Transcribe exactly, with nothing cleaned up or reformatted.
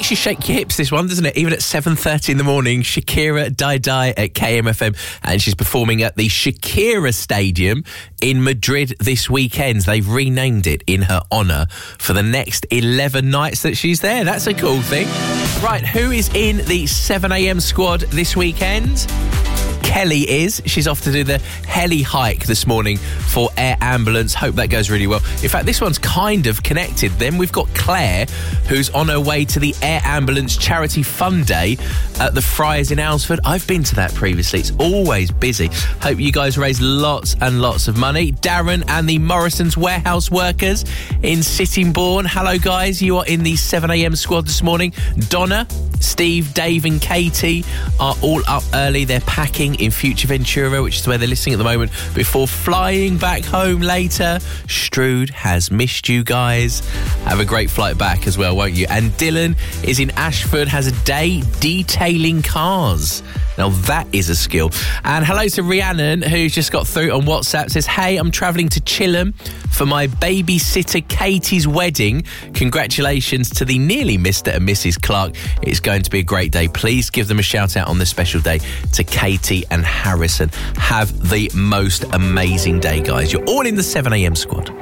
makes you shake your hips, this one, doesn't it? Even at seven thirty in the morning, Shakira Die Die at K M F M, and she's performing at the Shakira Stadium in Madrid this weekend. They've renamed it in her honour for the next eleven nights that she's there. That's a cool thing. Right, who is in the seven a.m. squad this weekend? Kelly is. She's off to do the heli hike this morning for Air Ambulance. Hope that goes really well. In fact, this one's kind of connected. Then we've got Claire, who's on her way to the Air Ambulance Charity Fun Day at the Friars in Aylesford. I've been to that previously. It's always busy. Hope you guys raise lots and lots of money. Darren and the Morrison's warehouse workers in Sittingbourne. Hello, guys. You are in the seven a.m. squad this morning. Donna, Steve, Dave and Katie are all up early. They're packing in Future Ventura, which is where they're listening at the moment, before flying back home later. Strood has missed you guys. Have a great flight back as well, won't you? And Dylan is in Ashford, has a day detailing cars. Now that is a skill. And hello to Rhiannon, who's just got through on WhatsApp. Says, hey, I'm travelling to Chilham for my babysitter Katie's wedding. Congratulations to the nearly Mister and Missus Clark. It's going to be a great day. Please give them a shout out on this special day to Katie and Harrison. Have the most amazing day, guys. You're all in the seven a.m. squad.